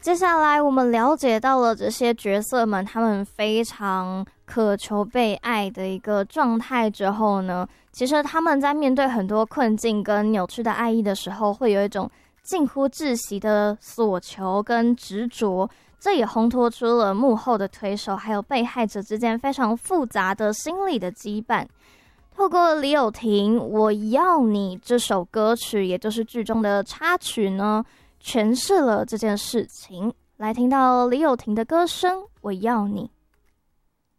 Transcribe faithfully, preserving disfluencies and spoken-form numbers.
接下来我们了解到了这些角色们他们非常渴求被爱的一个状态之后呢，其实他们在面对很多困境跟扭曲的爱意的时候，会有一种近乎窒息的索求跟执着，这也烘托出了幕后的推手还有被害者之间非常复杂的心理的羁绊。透过李友廷《我要你》这首歌曲，也就是剧中的插曲呢，诠释了这件事情。来听到李友廷的歌声《我要你》。